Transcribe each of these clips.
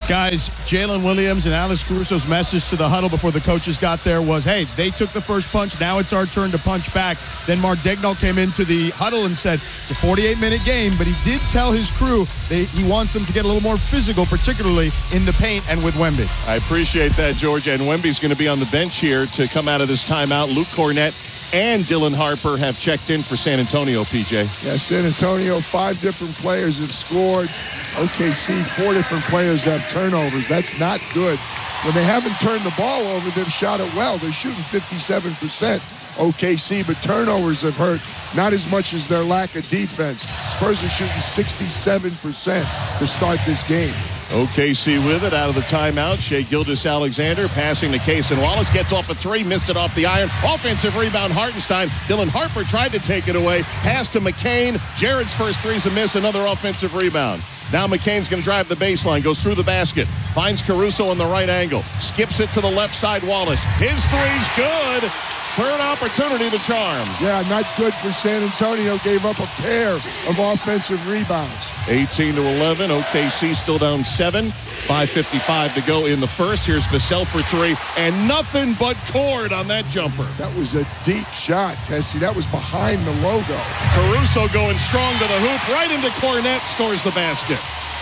Guys, Jalen Williams and Alex Caruso's message to the huddle before the coaches got there was, hey, they took the first punch. Now it's our turn to punch back. Then Mark Daigneault came into the huddle and said, it's a 48-minute game, but he did tell his crew he wants them to get a little more physical, particularly in the paint and with Wemby. I appreciate that, George. And Wemby's going to be on the bench here to come out of this timeout. Luke Cornett and Dylan Harper have checked in for San Antonio, PJ. Yeah, San Antonio, 5 different players have scored. OKC, 4 different players have turnovers. That's not good. When they haven't turned the ball over, they've shot it well. They're shooting 57%, OKC, but turnovers have hurt not as much as their lack of defense. Spurs are shooting 67% to start this game. OKC with it out of the timeout. Shai Gilgeous-Alexander passing to Cason Wallace. Gets off a 3, missed it off the iron. Offensive rebound, Hartenstein. Dylan Harper tried to take it away. Pass to McCain. Jared's first three's a miss. Another offensive rebound. Now McCain's going to drive the baseline. Goes through the basket. Finds Caruso in the right angle. Skips it to the left side, Wallace. His three's good. Third opportunity to charm. Yeah, not good for San Antonio. Gave up a pair of offensive rebounds. 18-11. OKC still down 7. 5:55 to go in the first. Here's Vassell for 3. And nothing but cord on that jumper. That was a deep shot, Kessie. That was behind the logo. Caruso going strong to the hoop. Right into Cornett. Scores the basket.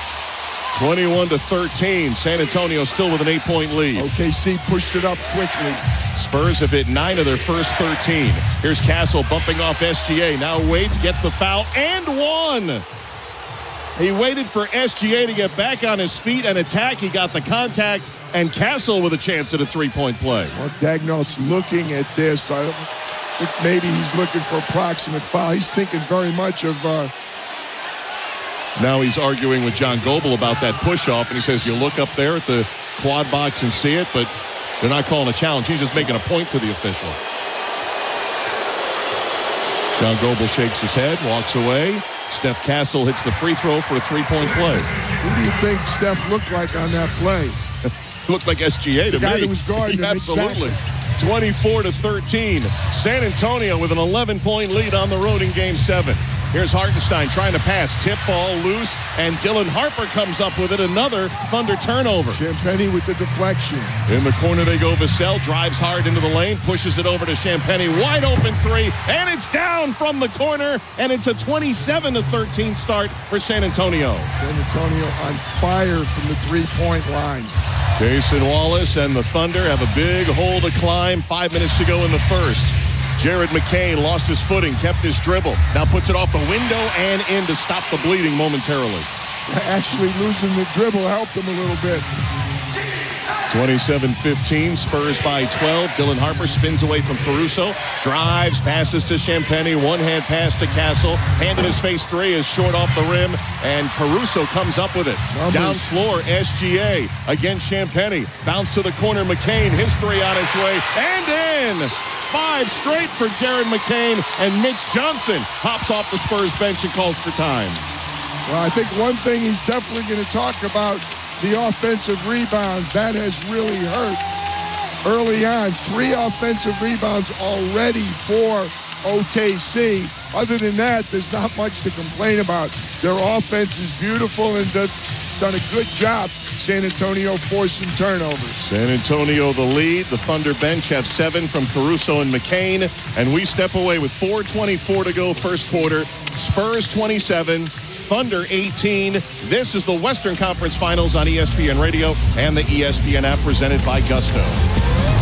21-13. San Antonio still with an 8-point lead. OKC pushed it up quickly. Spurs have hit 9 of their first 13. Here's Castle bumping off SGA. Now waits, gets the foul, and one. He waited for SGA to get back on his feet and attack. He got the contact, and Castle with a chance at a 3-point play. Well, Daigneault's looking at this. I think maybe he's looking for a proximate foul. He's thinking very much of... Now he's arguing with John Goble about that push-off, and he says, you look up there at the quad box and see it, but they're not calling a challenge. He's just making a point to the official. John Goble shakes his head, walks away. Steph Castle hits the free throw for a 3-point play. Who do you think Steph looked like on that play? Looked like SGA to me. The guy that was guarding him. Absolutely. 24-13. San Antonio with an 11-point lead on the road in Game 7. Here's Hartenstein trying to pass. Tip ball loose, and Dylan Harper comes up with it. Another Thunder turnover. Champagnie with the deflection. In the corner they go. Vassell drives hard into the lane, pushes it over to Champagnie. Wide open 3, and it's down from the corner, and it's a 27-13 start for San Antonio. San Antonio on fire from the 3-point line. Cason Wallace and the Thunder have a big hole to climb. 5 minutes to go in the first. Jared McCain lost his footing, kept his dribble. Now puts it off the window and in to stop the bleeding momentarily. Actually losing the dribble helped him a little bit. 27-15, Spurs by 12. Dylan Harper spins away from Caruso. Drives, passes to Champagnie. One-hand pass to Castle. Hand in his face 3 is short off the rim. And Caruso comes up with it. Down floor, SGA against Champagnie. Bounce to the corner, McCain. His 3 on its way. And in! 5 straight for Jared McCain. And Mitch Johnson hops off the Spurs bench and calls for time. Well, I think one thing he's definitely going to talk about, the offensive rebounds. That has really hurt early on. 3 offensive rebounds already for OKC. Other than that, there's not much to complain about. Their offense is beautiful and done a good job. San Antonio forcing turnovers. San Antonio the lead. The Thunder bench have 7 from Caruso and McCain. And we step away with 4:24 to go first quarter. Spurs 27. Thunder 18. This is the Western Conference Finals on ESPN Radio and the ESPN app presented by Gusto.